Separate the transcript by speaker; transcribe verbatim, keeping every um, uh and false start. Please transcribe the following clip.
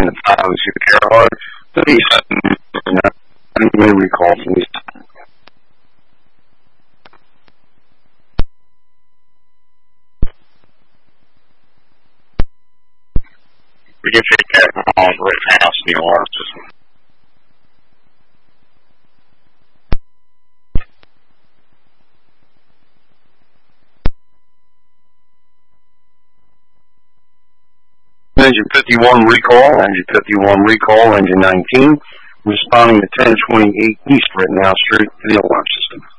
Speaker 1: in the five oh two Gerhard. thirty-seven may recall, please.
Speaker 2: We can fake that wrong right now, New Orleans.
Speaker 1: Engine fifty-one recall, engine fifty-one recall, engine nineteen, responding to ten twenty-eight East Rittenhouse Street to the alarm system.